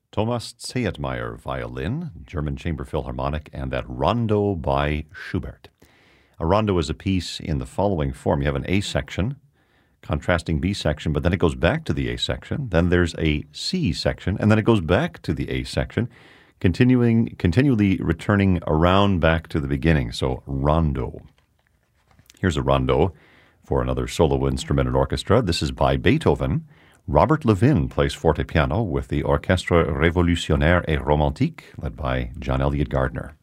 Thomas Zeytmeyer, violin, German Chamber Philharmonic, and that Rondo by Schubert. A rondo is a piece in the following form. You have an A section, contrasting B section, but then it goes back to the A section. Then there's a C section, and then it goes back to the A section, continually returning around back to the beginning. So rondo. Here's a rondo for another solo instrument and orchestra. This is by Beethoven. Robert Levin plays forte piano with the Orchestre Révolutionnaire et Romantique, led by John Elliott Gardner.